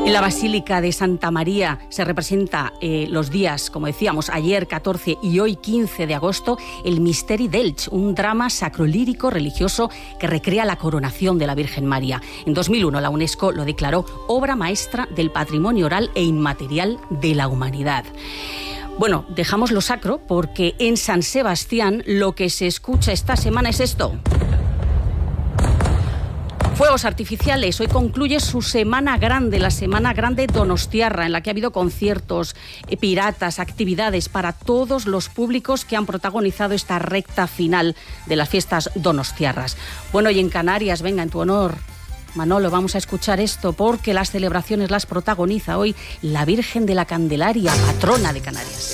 En la Basílica de Santa María se representa los días, como decíamos, ayer 14 y hoy 15 de agosto, el Misteri d'Elx, un drama sacrolírico religioso que recrea la coronación de la Virgen María. En 2001 la UNESCO lo declaró obra maestra del patrimonio oral e inmaterial de la humanidad. Bueno, dejamos lo sacro porque en San Sebastián lo que se escucha esta semana es esto. Fuegos artificiales. Hoy concluye su Semana Grande, la Semana Grande Donostiarra, en la que ha habido conciertos, piratas, actividades para todos los públicos que han protagonizado esta recta final de las fiestas donostiarras. Bueno, y en Canarias, venga, en tu honor, Manolo, vamos a escuchar esto porque las celebraciones las protagoniza hoy la Virgen de la Candelaria, patrona de Canarias.